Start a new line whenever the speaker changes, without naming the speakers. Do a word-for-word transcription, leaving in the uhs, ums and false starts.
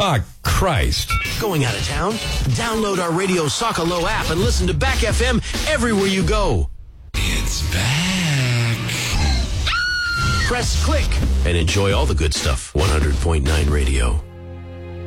Ah, Christ.
Going out of town? Download our Radio Sockalow app and listen to Back F M everywhere you go.
It's back.
Press click and enjoy all the good stuff. one hundred point nine Radio.